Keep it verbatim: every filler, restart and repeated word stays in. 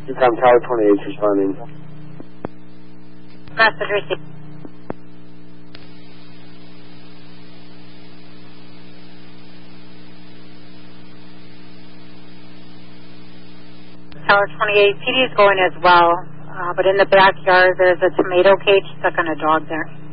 From Tower twenty-eight responding. Message received. Tower twenty-eight, P D is going as well, uh, but in the backyard there's a tomato cage stuck on a dog there.